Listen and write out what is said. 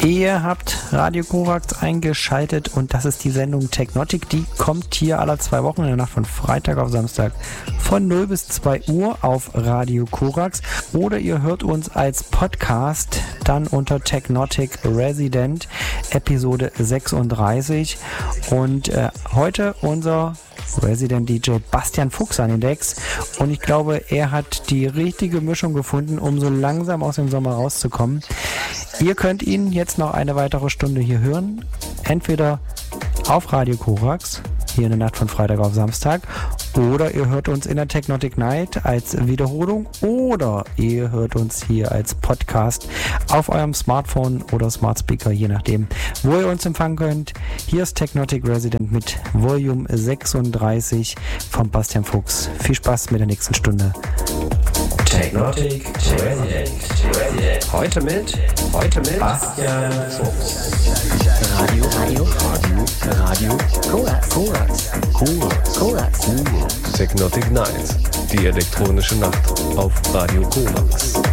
Ihr habt Radio Korax eingeschaltet und das ist die Sendung Technotic. Die kommt hier alle 2 Wochen in der Nacht von Freitag auf Samstag von 0 bis 2 Uhr auf Radio Korax. Oder ihr hört uns als Podcast dann unter Technotic Resident Episode 36. Und heute unser Resident DJ Bastian Fuchs an den Decks. Und ich glaube, er hat die richtige Mischung gefunden, um so langsam aus dem Sommer rauszukommen. Ihr könnt ihn jetzt noch eine weitere Stunde hier hören. Entweder auf Radio Korax, hier in der Nacht von Freitag auf Samstag, oder ihr hört uns in der Technotic Night als Wiederholung, oder ihr hört uns hier als Podcast auf eurem Smartphone oder Smart Speaker, je nachdem, wo ihr uns empfangen könnt. Hier ist Technotic Resident mit Volume 36 von Bastian Fuchs. Viel Spaß mit der nächsten Stunde. Technotic Resident. Heute mit Bastian Fuchs. Radio Korax. Technotic Night, die elektronische Nacht auf Radio Korax.